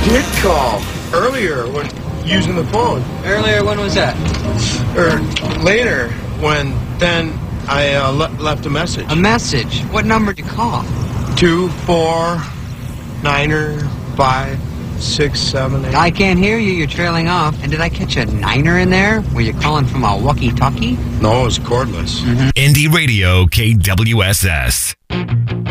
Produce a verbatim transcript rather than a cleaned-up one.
did call earlier when using the phone. Earlier, when was that? Or later, when then I uh, le left a message. A message? What number did you call? Two, four, niner, five, six, seven, eight. I can't hear you. You're trailing off. And did I catch a niner in there? Were you calling from a walkie-talkie? No, it was cordless. Mm-hmm. Indie Radio K W S S.